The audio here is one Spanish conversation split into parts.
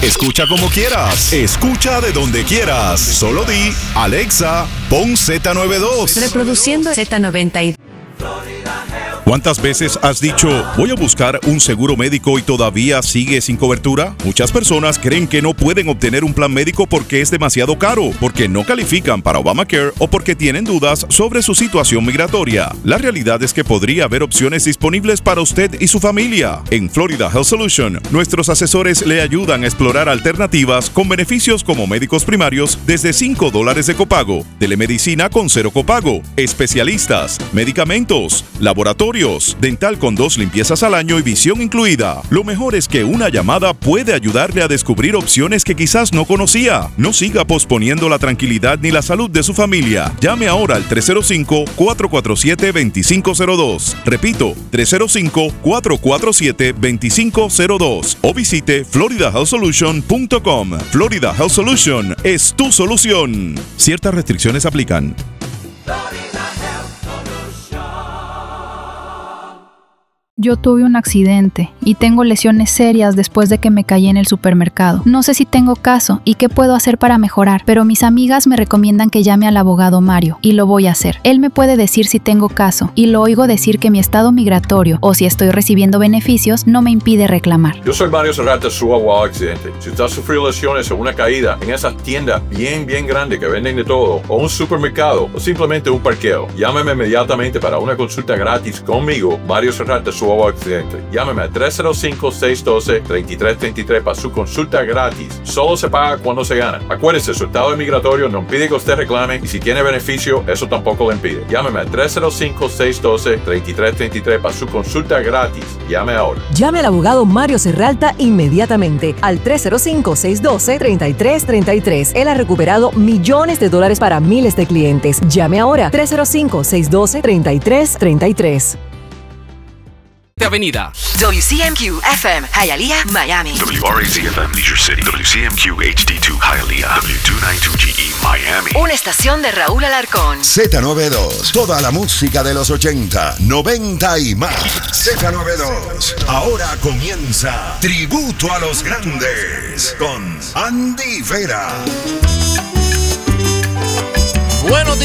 Escucha como quieras. Escucha de donde quieras. Solo di, Alexa, pon Z92. Reproduciendo Z92. ¿Cuántas veces has dicho, voy a buscar un seguro médico y todavía sigue sin cobertura? Muchas personas creen que no pueden obtener un plan médico porque es demasiado caro, porque no califican para Obamacare o porque tienen dudas sobre su situación migratoria. La realidad es que podría haber opciones disponibles para usted y su familia. En Florida Health Solution, nuestros asesores le ayudan a explorar alternativas con beneficios como médicos primarios desde $5 de copago, telemedicina con 0 copago, especialistas, medicamentos, laboratorios, dental con 2 limpiezas al año y visión incluida. Lo mejor es que una llamada puede ayudarle a descubrir opciones que quizás no conocía. No siga posponiendo la tranquilidad ni la salud de su familia. Llame ahora al 305-447-2502. Repito, 305-447-2502 o visite floridahealthsolution.com. Florida Health Solution es tu solución. Ciertas restricciones aplican. Yo tuve un accidente y tengo lesiones serias después de que me caí en el supermercado. No sé si tengo caso y qué puedo hacer para mejorar, pero mis amigas me recomiendan que llame al abogado Mario y lo voy a hacer. Él me puede decir si tengo caso y lo oigo decir que mi estado migratorio o si estoy recibiendo beneficios no me impide reclamar. Yo soy Mario Serrata, su abogado accidente. Si usted ha sufrido lesiones o una caída en esas tiendas bien grandes que venden de todo, o un supermercado, o simplemente un parqueo, llámeme inmediatamente para una consulta gratis conmigo, Mario Serrata, su abogado accidente. Llámeme a 305-612-3333 para su consulta gratis. Solo se paga cuando se gana. Acuérdese, su estado migratorio no impide que usted reclame y si tiene beneficio, eso tampoco le impide. Llámeme a 305-612-3333 para su consulta gratis. Llame ahora. Llame al abogado Mario Serralta inmediatamente al 305-612-3333. Él ha recuperado millones de dólares para miles de clientes. Llame ahora 305-612-3333. Avenida. WCMQ FM, Hialeah, Miami. WRAZ FM, Leisure City. WCMQ HD2, Hialeah. W292GE, Miami. Una estación de Raúl Alarcón. Z92, toda la música de los 80, 90 y más. Z92, ahora comienza Tributo a los Grandes con Andy Vera. Buenos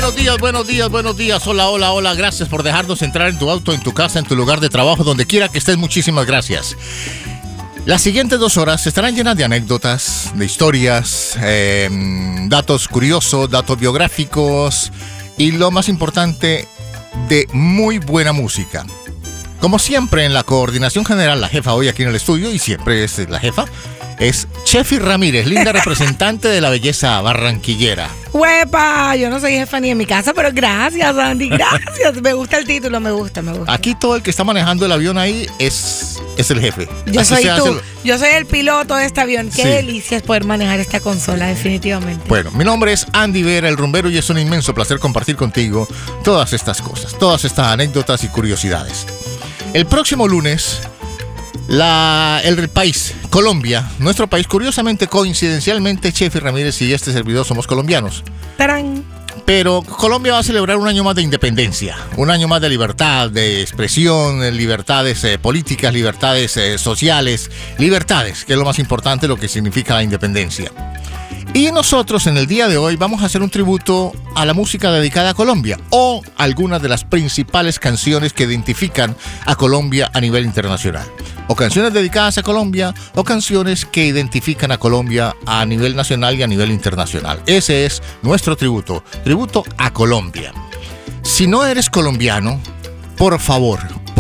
días. Hola. Gracias por dejarnos entrar en tu auto, en tu casa, en tu lugar de trabajo, donde quiera que estés. Muchísimas gracias. Las siguientes 2 horas estarán llenas de anécdotas, de historias, datos curiosos, datos biográficos y lo más importante, de muy buena música. Como siempre, en la coordinación general, la jefa hoy aquí en el estudio, y siempre es la jefa, es Chefi Ramírez, linda representante de la belleza barranquillera. ¡Huepa! Yo no soy jefa ni en mi casa, pero gracias, Andy, gracias. Me gusta el título, me gusta. Aquí todo el que está manejando el avión ahí es el jefe. Yo soy el piloto de este avión. Qué delicia es poder manejar esta consola, definitivamente. Bueno, mi nombre es Andy Vera, el rumbero, y es un inmenso placer compartir contigo todas estas cosas, todas estas anécdotas y curiosidades. El próximo lunes, el país, Colombia, nuestro país, curiosamente, coincidencialmente, Chefi Ramírez y este servidor somos colombianos. ¡Tarán! Pero Colombia va a celebrar un año más de independencia, un año más de libertad, de expresión, libertades políticas, libertades sociales, libertades, que es lo más importante, lo que significa la independencia. Y nosotros en el día de hoy vamos a hacer un tributo a la música dedicada a Colombia o algunas de las principales canciones que identifican a Colombia a nivel internacional. O canciones dedicadas a Colombia o canciones que identifican a Colombia a nivel nacional y a nivel internacional. Ese es nuestro tributo a Colombia. Si no eres colombiano, por favor,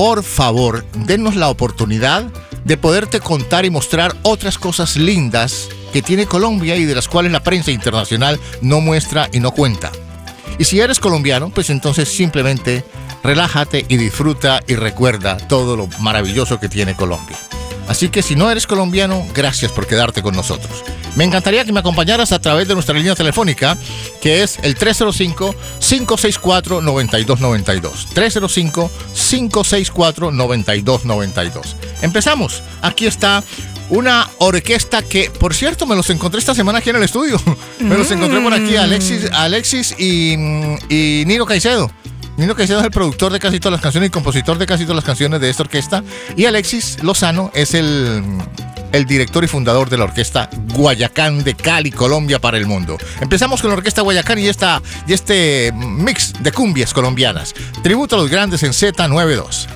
dennos la oportunidad de poderte contar y mostrar otras cosas lindas que tiene Colombia y de las cuales la prensa internacional no muestra y no cuenta. Y si eres colombiano, pues entonces simplemente relájate y disfruta y recuerda todo lo maravilloso que tiene Colombia. Así que si no eres colombiano, gracias por quedarte con nosotros. Me encantaría que me acompañaras a través de nuestra línea telefónica, que es el 305-564-9292. 305-564-9292. Empezamos. Aquí está una orquesta que, por cierto, me los encontré esta semana aquí en el estudio. Me los encontré por aquí, Alexis y Nino Caicedo. Nino Caicedo es el productor de casi todas las canciones y compositor de casi todas las canciones de esta orquesta. Y Alexis Lozano es el el director y fundador de la Orquesta Guayacán de Cali, Colombia para el mundo. Empezamos con la Orquesta Guayacán y este mix de cumbias colombianas. Tributo a los grandes en Z92.